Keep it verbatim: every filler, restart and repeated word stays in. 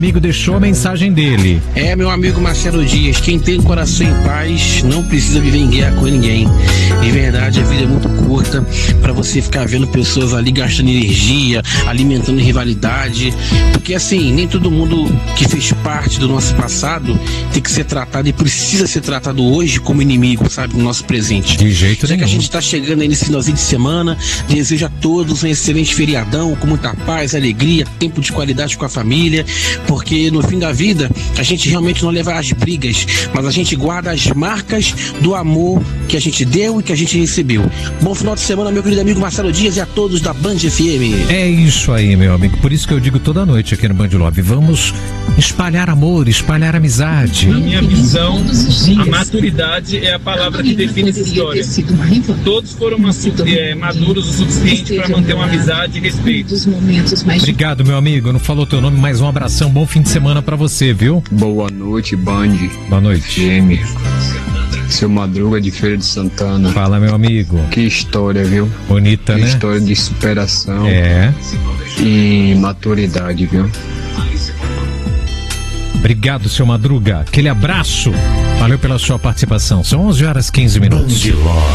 amigo deixou a mensagem dele. É, meu amigo Marcelo Dias, quem tem coração em paz não precisa viver em guerra com ninguém. De verdade, a vida é muito curta para você ficar vendo pessoas ali gastando energia, alimentando rivalidade, porque assim, nem todo mundo que fez parte do nosso passado tem que ser tratado e precisa ser tratado hoje como inimigo, sabe, no nosso presente. De jeito Já nenhum. que a gente está chegando aí nesse finalzinho de semana, desejo a todos um excelente feriadão, com muita paz, alegria, tempo de qualidade com a família, porque no fim da vida a gente realmente não leva as brigas, mas a gente guarda as marcas do amor que a gente deu e que a gente recebeu. Bom final de semana, meu querido amigo Marcelo Dias, e a todos da Band F M. É isso aí, meu amigo. Por isso que eu digo toda noite aqui no Band Love, vamos espalhar amor, espalhar amizade. Na minha visão, a maturidade é a palavra que define essa história. Todos foram é, maduros o suficiente para manter uma amizade e respeito. Obrigado, meu amigo. Não falou teu nome, mas um abração. Bom fim de semana pra você, viu? Boa noite, Band. Boa noite. F M. Seu Madruga de Feira de Santana. Fala, meu amigo. Que história, viu? Bonita, que né? História de superação. É. E maturidade, viu? Obrigado, seu Madruga. Aquele abraço. Valeu pela sua participação. São onze horas e quinze minutos.